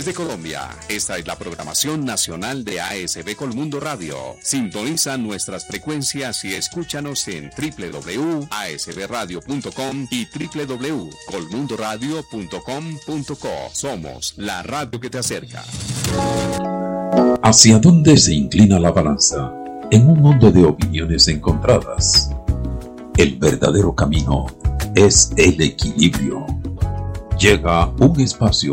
regiones de Colombia. Esta es la programación nacional de ASB Colmundo Radio. Sintoniza nuestras frecuencias y escúchanos en www.asbradio.com y www.colmundoradio.com.co. Somos la radio que te acerca. ¿Hacia dónde se inclina la balanza en un mundo de opiniones encontradas? El verdadero camino es el equilibrio. Llega un espacio